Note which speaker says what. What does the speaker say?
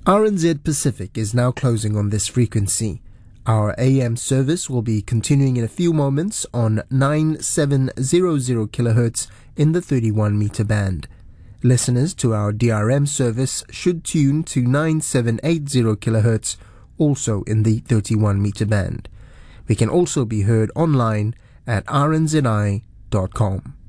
Speaker 1: RNZ Pacific is now closing on this frequency. Our AM service will be continuing in a few moments on 9700 kHz in the 31 meter band. Listeners to our DRM service should tune to 9780 kHz, also in the 31 meter band. We can also be heard online at rnzi.com.